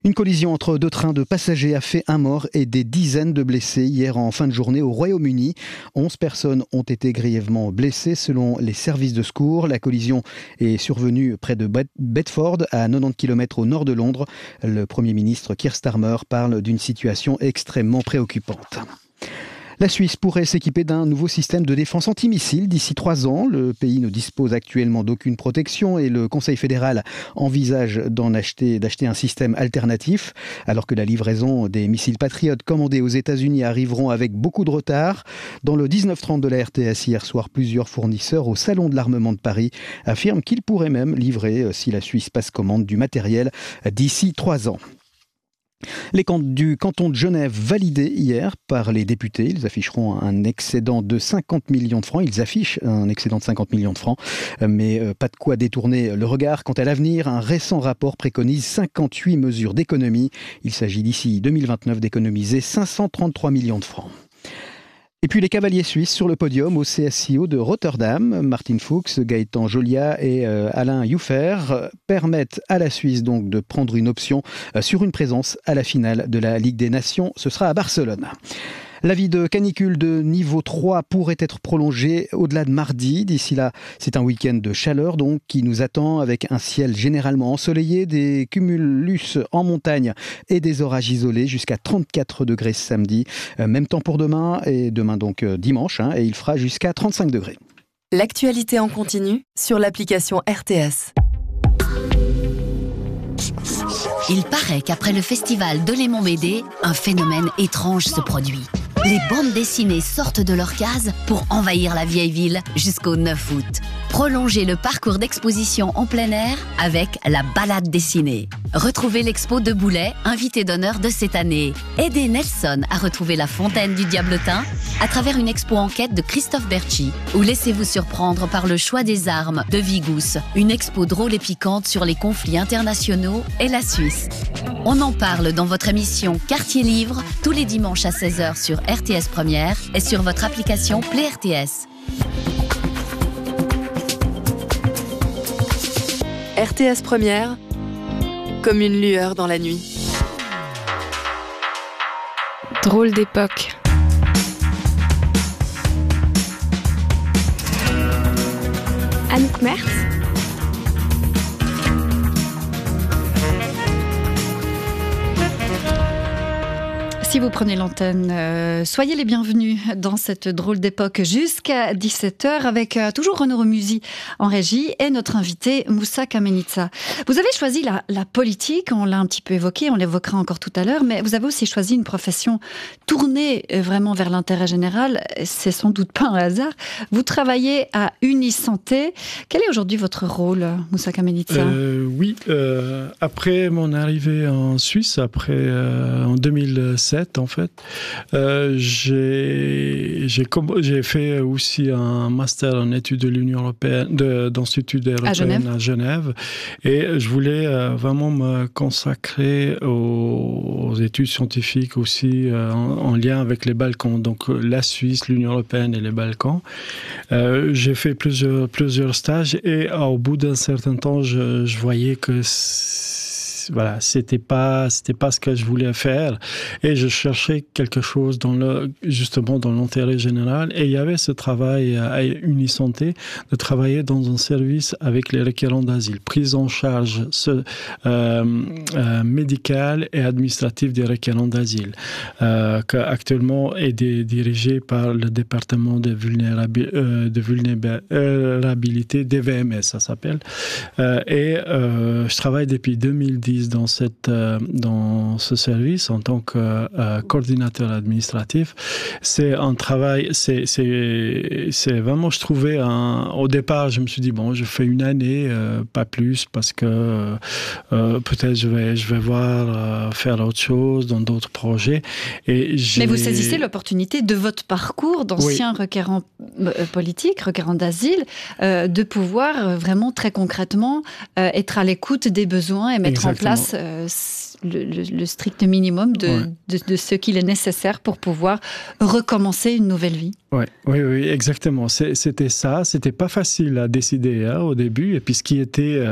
Une collision entre deux trains de passagers a fait un mort et des dizaines de blessés hier en fin de journée au Royaume-Uni. 11 personnes ont été grièvement blessées selon les services de secours. La collision est survenue près de Bedford, à 90 km au nord de Londres. Le Premier ministre Keir Starmer parle d'une situation extrêmement préoccupante. La Suisse pourrait s'équiper d'un nouveau système de défense antimissile d'ici 3 ans. Le pays ne dispose actuellement d'aucune protection et le Conseil fédéral envisage d'acheter un système alternatif, alors que la livraison des missiles Patriot commandés aux États-Unis arriveront avec beaucoup de retard. Dans le 19-30 de la RTS hier soir, plusieurs fournisseurs au Salon de l'armement de Paris affirment qu'ils pourraient même livrer, si la Suisse passe commande, du matériel d'ici 3 ans. Les comptes du canton de Genève validés hier par les députés. Ils afficheront un excédent de 50 millions de francs. Ils affichent un excédent de 50 millions de francs, mais pas de quoi détourner le regard. Quant à l'avenir, un récent rapport préconise 58 mesures d'économie. Il s'agit d'ici 2029 d'économiser 533 millions de francs. Et puis les cavaliers suisses sur le podium au CSIO de Rotterdam. Martin Fuchs, Gaëtan Jolia et Alain Youffer permettent à la Suisse donc de prendre une option sur une présence à la finale de la Ligue des Nations. Ce sera à Barcelone. L'avis de canicule de niveau 3 pourrait être prolongé au-delà de mardi. D'ici là, c'est un week-end de chaleur donc qui nous attend avec un ciel généralement ensoleillé, des cumulus en montagne et des orages isolés jusqu'à 34 degrés samedi. Même temps pour demain et demain donc dimanche et il fera jusqu'à 35 degrés. L'actualité en continu sur l'application RTS. Il paraît qu'après le festival de Léman-Médé, un phénomène étrange se produit. Les bandes dessinées sortent de leur case pour envahir la vieille ville jusqu'au 9 août. Prolongez le parcours d'exposition en plein air avec la balade dessinée. Retrouvez l'expo de Boulay, invité d'honneur de cette année. Aidez Nelson à retrouver la fontaine du Diabletin à travers une expo enquête de Christophe Berchi. Ou laissez-vous surprendre par le choix des armes de Vigous, une expo drôle et piquante sur les conflits internationaux et la Suisse. On en parle dans votre émission Quartier Livre tous les dimanches à 16h sur RTS Première et sur votre application Play RTS. RTS Première, comme une lueur dans la nuit. Drôle d'époque. Anouk Merz. Si vous prenez l'antenne, soyez les bienvenus dans cette drôle d'époque jusqu'à 17h avec toujours Renaud Remusy en régie et notre invité Moussa Kamenitsa. Vous avez choisi la politique, on l'a un petit peu évoqué, on l'évoquera encore tout à l'heure, mais vous avez aussi choisi une profession tournée vraiment vers l'intérêt général. C'est sans doute pas un hasard. Vous travaillez à Unisanté. Quel est aujourd'hui votre rôle, Moussa Kamenitsa ? Oui, après mon arrivée en Suisse, en 2007, en fait, j'ai fait aussi un master en études de l'Union européenne, d'Institut européen à Genève, et je voulais vraiment me consacrer aux études scientifiques aussi en lien avec les Balkans, donc la Suisse, l'Union européenne et les Balkans. J'ai fait plusieurs stages et au bout d'un certain temps, je voyais que c'était pas ce que je voulais faire et je cherchais quelque chose justement dans l'intérêt général, et il y avait ce travail à Unisanté de travailler dans un service avec les requérants d'asile, prise en charge médicale et administrative des requérants d'asile, qui actuellement est dirigé par le département de vulnérabilité, DVMS ça s'appelle, et je travaille depuis 2010 dans ce service en tant que coordinateur administratif. C'est un travail, c'est vraiment, je trouvais, au départ, je me suis dit, bon, je fais une année, pas plus, parce que peut-être je vais faire autre chose dans d'autres projets. Mais vous saisissez l'opportunité de votre parcours d'ancien requérant politique, requérant d'asile, de pouvoir vraiment très concrètement être à l'écoute des besoins et mettre en place le strict minimum de ce qu'il est nécessaire pour pouvoir recommencer une nouvelle vie. Oui, exactement. C'était ça. C'était pas facile à décider au début. Et puis ce qui était,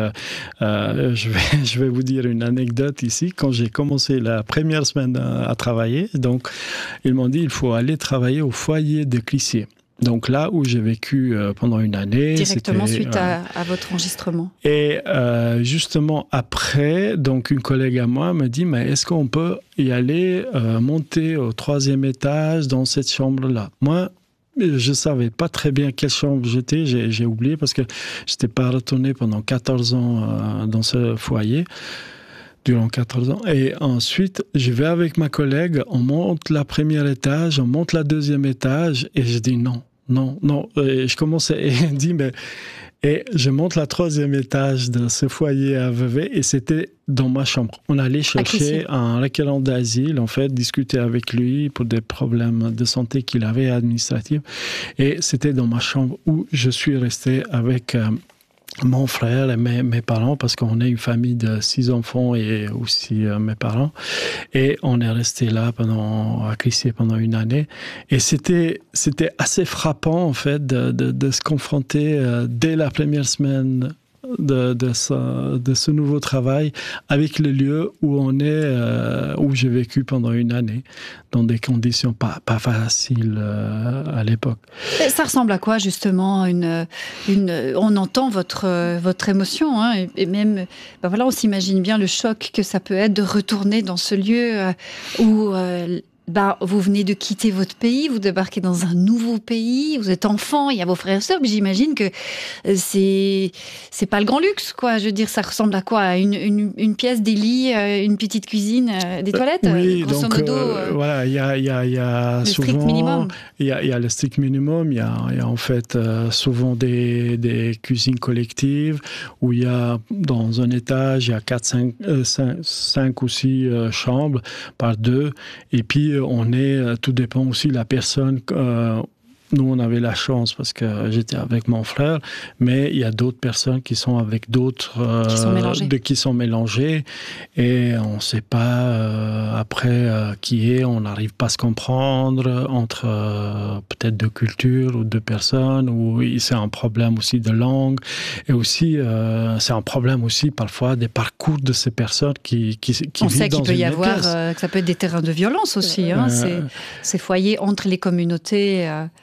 je vais vous dire une anecdote ici. Quand j'ai commencé la première semaine à travailler, donc ils m'ont dit il faut aller travailler au foyer de Clissier. Donc là où j'ai vécu pendant une année. Directement suite à votre enregistrement. Et justement après, donc une collègue à moi me dit mais est-ce qu'on peut y aller monter au 3e étage dans cette chambre-là? Moi, je ne savais pas très bien quelle chambre j'étais, j'ai oublié parce que je n'étais pas retourné pendant 14 ans dans ce foyer. Durant 14 ans. Et ensuite, je vais avec ma collègue, on monte la première étage, on monte la 2e étage, et je dis non. Et je commence et elle dit, mais... Et je monte la 3e étage de ce foyer à Vevey, et c'était dans ma chambre. On allait chercher un requérant d'asile, en fait, discuter avec lui pour des problèmes de santé qu'il avait administratifs. Et c'était dans ma chambre où je suis resté avec... mon frère et mes parents, parce qu'on est une famille de 6 enfants et aussi mes parents. Et on est resté là à Clissier pendant une année. Et c'était assez frappant, en fait, de se confronter dès la première semaine de ce nouveau travail avec le lieu où j'ai vécu pendant une année, dans des conditions pas faciles à l'époque. Ça ressemble à quoi, justement? On entend votre émotion, et même, voilà, on s'imagine bien le choc que ça peut être de retourner dans ce lieu où... vous venez de quitter votre pays, vous débarquez dans un nouveau pays, vous êtes enfant, il y a vos frères et sœurs, mais j'imagine que c'est pas le grand luxe, quoi. Je veux dire, ça ressemble à quoi? Une pièce, des lits, une petite cuisine, des toilettes, grosso modo. Voilà, il y a le souvent... strict minimum. Il y a le strict minimum, il y a en fait souvent des cuisines collectives, où il y a, dans un étage, il y a 5 ou 6 chambres par 2, et puis tout dépend aussi de la personne. Nous, on avait la chance parce que j'étais avec mon frère, mais il y a d'autres personnes qui sont avec d'autres... qui sont mélangées, et on ne sait pas après qui est, on n'arrive pas à se comprendre entre peut-être 2 cultures ou 2 personnes, ou c'est un problème aussi de langue, et aussi c'est un problème aussi parfois des parcours de ces personnes qui on sait qu'il peut y avoir, que ça peut être des terrains de violence aussi, ces foyers entre les communautés...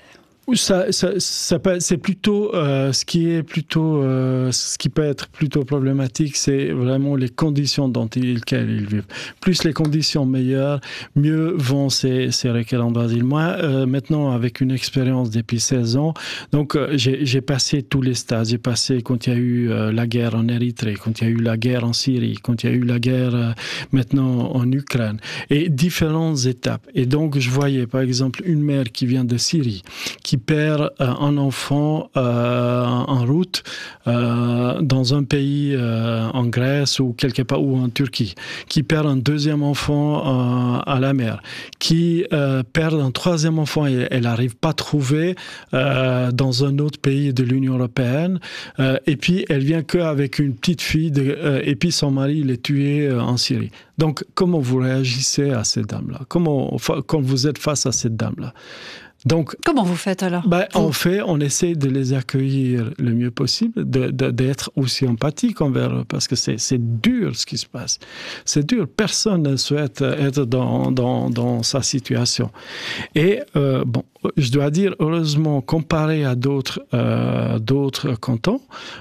C'est plutôt ce qui peut être plutôt problématique, c'est vraiment les conditions dans lesquelles ils vivent. Plus les conditions meilleures, mieux vont ces requérants d'asile. Moi, maintenant, avec une expérience depuis 16 ans, donc j'ai passé tous les stades. J'ai passé quand il y a eu la guerre en Érythrée, quand il y a eu la guerre en Syrie, quand il y a eu la guerre maintenant en Ukraine, et différentes étapes. Et donc, je voyais par exemple une mère qui vient de Syrie, qui perd un enfant en route dans un pays en Grèce ou quelque part, ou en Turquie, qui perd un 2e enfant à la mer, qui perd un 3e enfant et elle n'arrive pas à trouver dans un autre pays de l'Union européenne, et puis elle vient qu'avec une petite fille, et puis son mari il est tué en Syrie. Donc comment vous réagissez à cette dame-là? Quand vous êtes face à cette dame-là? Donc, comment vous faites alors? On essaie de les accueillir le mieux possible, d'être aussi empathique envers eux, parce que c'est dur ce qui se passe. C'est dur. Personne ne souhaite être dans sa situation. Et je dois dire, heureusement, comparé à d'autres cantons,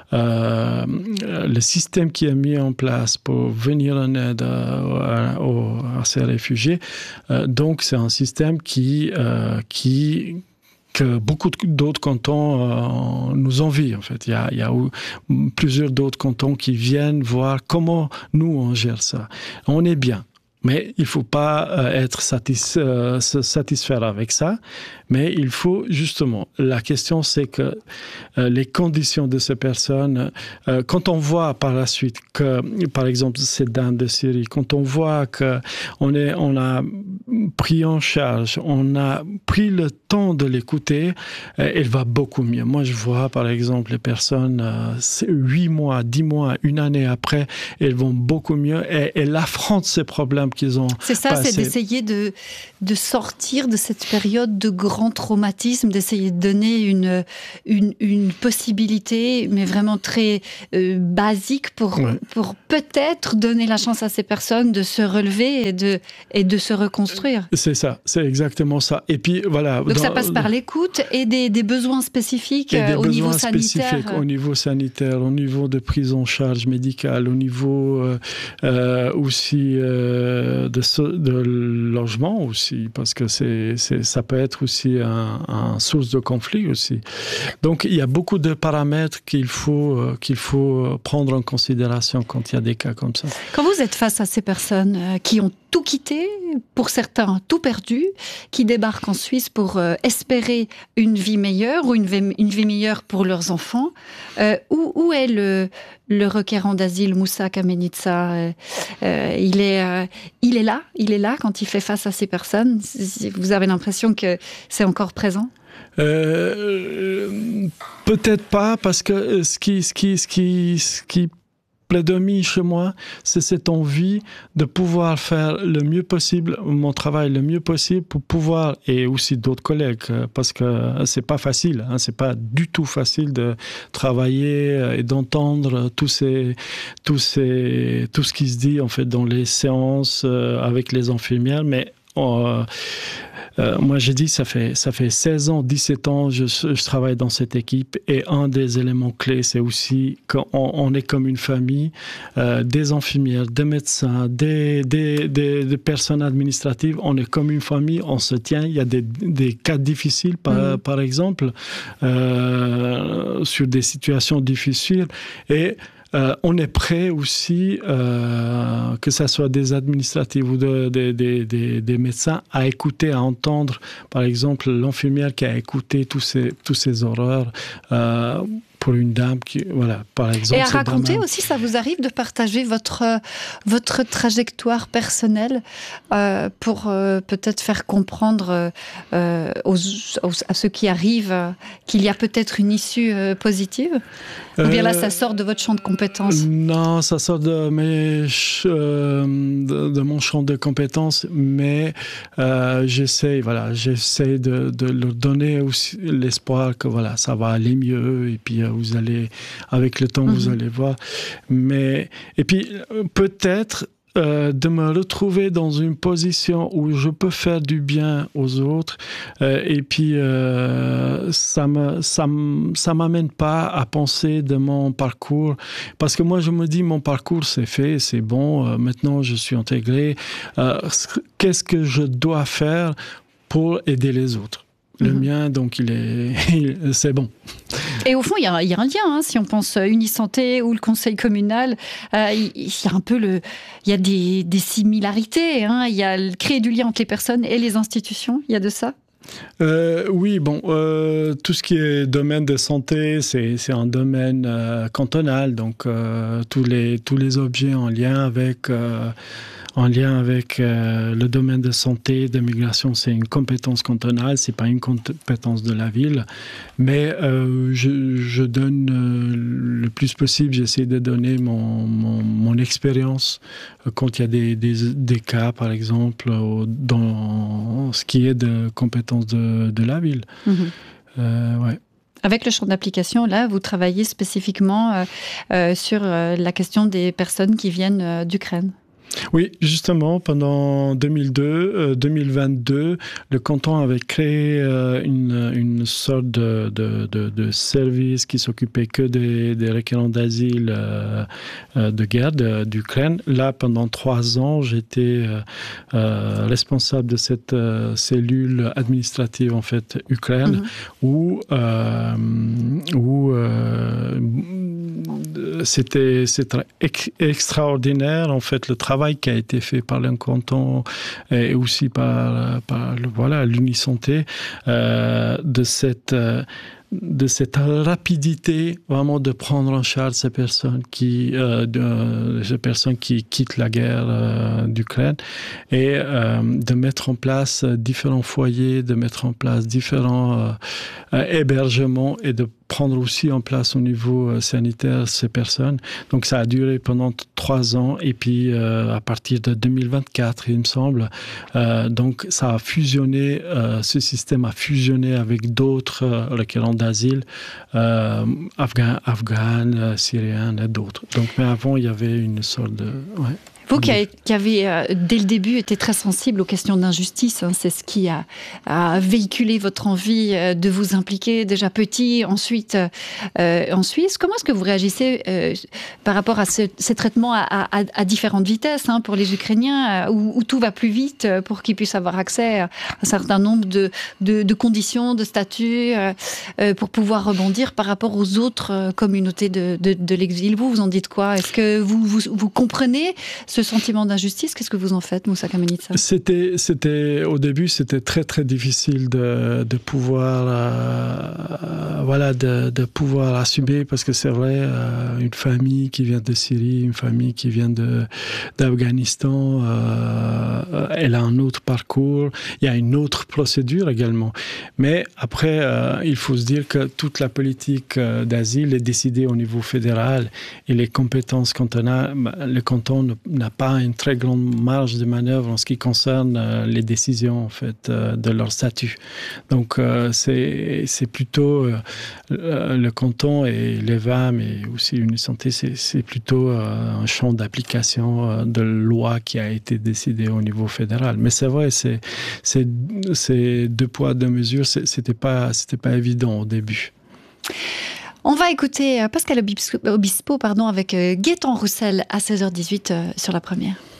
le système qui est mis en place pour venir en aide à ces réfugiés, donc c'est un système que beaucoup d'autres cantons nous envient, en fait. Il y a plusieurs d'autres cantons qui viennent voir comment nous on gère ça. On est bien. Mais il ne faut pas se satisfaire avec ça. Mais il faut justement, la question c'est que les conditions de ces personnes, quand on voit par la suite que, par exemple, cette dame de Syrie, quand on voit qu'on a pris en charge, on a pris le temps de l'écouter, elle va beaucoup mieux. Moi, je vois par exemple les personnes 8 mois, 10 mois, une année après, elles vont beaucoup mieux et elles affrontent ces problèmes qu'ils ont. C'est ça, c'est d'essayer de sortir de cette période de grand traumatisme, d'essayer de donner une possibilité, mais vraiment très basique pour peut-être donner la chance à ces personnes de se relever et de se reconstruire. C'est ça, c'est exactement ça. Et puis voilà. Donc ça passe par l'écoute et des besoins spécifiques au niveau sanitaire. Au niveau sanitaire, au niveau de prise en charge médicale, au niveau aussi de logement aussi, parce que ça peut être aussi un source de conflit aussi. Donc il y a beaucoup de paramètres qu'il faut prendre en considération quand il y a des cas comme ça. Quand vous êtes face à ces personnes qui ont tout quitté, pour certains tout perdu, qui débarquent en Suisse pour espérer une vie meilleure ou une vie meilleure pour leurs enfants, où est le requérant d'asile Moussa Kamenitsa? Il est là quand il fait face à ces personnes. Vous avez l'impression que c'est encore présent? Peut-être pas, parce que ce qui prédomine chez moi, c'est cette envie de pouvoir faire le mieux possible, mon travail le mieux possible pour pouvoir, et aussi d'autres collègues, parce que c'est pas facile, c'est pas du tout facile de travailler et d'entendre tout ce qui se dit en fait dans les séances avec les infirmières, mais moi, j'ai dit, ça fait 16 ans, 17 ans, je travaille dans cette équipe, et un des éléments clés, c'est aussi qu'on est comme une famille, des infirmières, des médecins, des personnes administratives, on est comme une famille, on se tient. Il y a des cas difficiles, par exemple, sur des situations difficiles, et on est prêt aussi, que ce soit des administratifs ou des médecins, à écouter, à entendre, par exemple, l'infirmière qui a écouté tous ces horreurs pour une dame qui, voilà, par exemple. Et à raconter aussi, ça vous arrive de partager votre trajectoire personnelle pour peut-être faire comprendre à ceux qui arrivent qu'il y a peut-être une issue positive? Ou bien là, ça sort de votre champ de compétences? Non, ça sort de mon champ de compétences, mais j'essaie de leur donner aussi l'espoir que voilà, ça va aller mieux, et puis vous allez, avec le temps, vous allez voir. Et puis peut-être de me retrouver dans une position où je peux faire du bien aux autres, et puis ça m'amène pas à penser de mon parcours, parce que moi je me dis, mon parcours c'est fait, c'est bon, maintenant je suis intégré, qu'est-ce que je dois faire pour aider les autres? Le mien, donc, c'est bon. Et au fond, il y a un lien, si on pense Unisanté ou le conseil communal, il y a un peu il y a des similarités, il y a créer du lien entre les personnes et les institutions, il y a de ça? Oui, bon, tout ce qui est domaine de santé, c'est un domaine cantonal, donc tous les objets en lien avec le domaine de santé, de migration, c'est une compétence cantonale, c'est pas une compétence de la ville. Mais je donne le plus possible, j'essaie de donner mon expérience quand il y a des cas, par exemple, dans ce qui est de compétences de la ville. Ouais. Avec le champ d'application, là, vous travaillez spécifiquement sur la question des personnes qui viennent d'Ukraine. Oui, justement, pendant 2022, le canton avait créé une sorte de service qui s'occupait que des requérants d'asile de guerre d'Ukraine. Là, pendant 3 ans, j'étais responsable de cette cellule administrative, en fait, Ukraine, où c'était extraordinaire, en fait, le travail qui a été fait par le canton et aussi par l'Unisanté, de cette rapidité vraiment de prendre en charge ces personnes qui quittent la guerre d'Ukraine et de mettre en place différents foyers, de mettre en place différents hébergements et de prendre aussi en place au niveau sanitaire ces personnes. Donc ça a duré pendant 3 ans et puis à partir de 2024, il me semble, donc ça a fusionné, ce système a fusionné avec d'autres requérants d'asile, afghanes, syriens et d'autres. Donc mais avant, il y avait une sorte de... Ouais. Vous qui avez, dès le début, été très sensible aux questions d'injustice, c'est ce qui a véhiculé votre envie de vous impliquer déjà petit, ensuite en Suisse. Comment est-ce que vous réagissez par rapport à ces traitements à différentes vitesses pour les Ukrainiens, où tout va plus vite pour qu'ils puissent avoir accès à un certain nombre de conditions, de statuts, pour pouvoir rebondir par rapport aux autres communautés de l'exil? Vous en dites quoi? Est-ce que vous comprenez ce sentiment d'injustice? Qu'est-ce que vous en faites, Moussa Kamenitsa? Au début, c'était très très difficile de pouvoir assumer, parce que c'est vrai, une famille qui vient de Syrie, une famille qui vient d'Afghanistan, elle a un autre parcours, il y a une autre procédure également. Mais après, il faut se dire que toute la politique d'asile est décidée au niveau fédéral et les compétences cantonales, le canton n'a pas une très grande marge de manœuvre en ce qui concerne les décisions en fait de leur statut. Donc c'est plutôt le canton et l'EVAM et aussi Unisanté, c'est plutôt un champ d'application de loi qui a été décidé au niveau fédéral. Mais c'est vrai, c'est 2 poids 2 mesures, c'était pas évident au début. On va écouter Pascal Obispo avec Gaëtan Roussel à 16h18 sur la première.